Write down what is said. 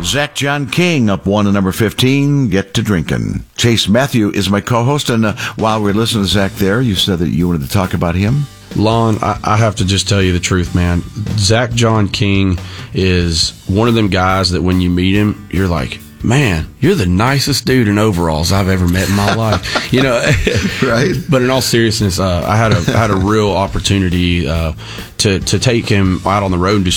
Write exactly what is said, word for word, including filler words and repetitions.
Zach John King up one to number fifteen, Get to Drinkin'. Chase Matthew is my co-host, and uh, while we're listening to Zach there, you said that you wanted to talk about him. Lon, I, I have to just tell you the truth, man. Zach John King is one of them guys that when you meet him, you're like, man, you're the nicest dude in overalls I've ever met in my life. You know, right? But in all seriousness, uh, I had a I had a real opportunity uh, to to take him out on the road and do